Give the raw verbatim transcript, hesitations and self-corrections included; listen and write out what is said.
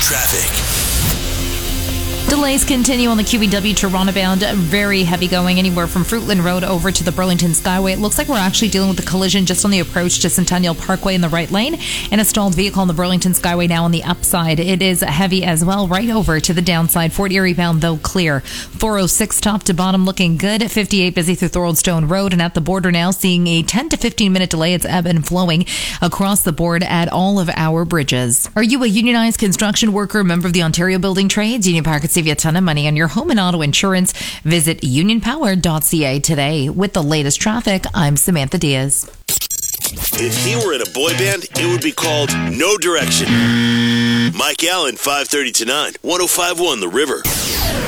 Traffic. Delays continue on the Q E W Toronto bound. Very heavy going anywhere from Fruitland Road over to the Burlington Skyway. It looks like we're actually dealing with a collision just on the approach to Centennial Parkway in the right lane, and a stalled vehicle on the Burlington Skyway now on the upside. It is heavy as well right over to the downside. Fort Erie bound though clear. four oh six top to bottom looking good. fifty-eight busy through Thoroldstone Road, and at the border now seeing a ten to fifteen minute delay. It's ebb and flowing across the board at all of our bridges. Are you a unionized construction worker, member of the Ontario Building Trades? Union Park save you a ton of money on your home and auto insurance. Visit union power dot c a today. With the latest traffic, I'm Samantha Diaz. If he were in a boy band, it would be called No Direction. Mike Allen, five thirty to nine, one oh five point one The River.